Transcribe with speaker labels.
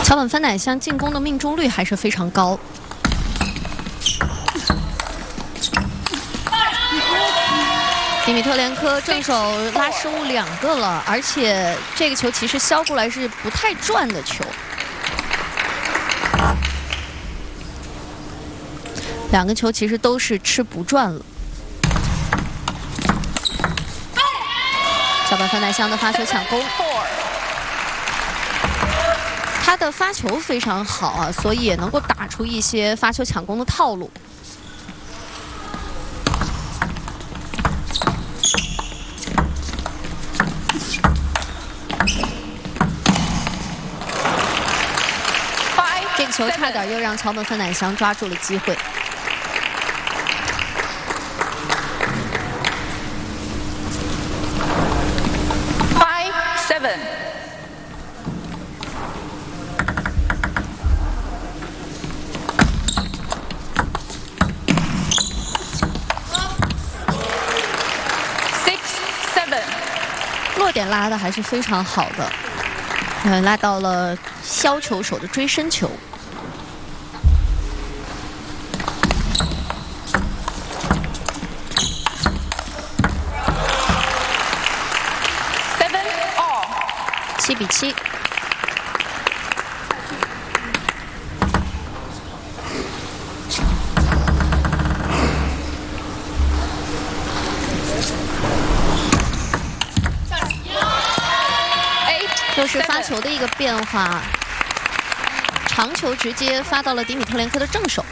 Speaker 1: 桥本帆乃香进攻的命中率还是非常高。迪米特连科正手拉失误2个了，而且这个球其实削过来是不太转的球。2个球其实都是吃不转了。桥本帆乃香的发球抢攻。 他的发球非常好啊，所以也能够打出一些发球抢攻的套路。这个球差点又让桥本帆乃香抓住了机会。 落点拉的还是非常好的，拉到了削球手的追身球。7比7。 又是发球的一个变化，长球直接发到了迪米特连科的正手。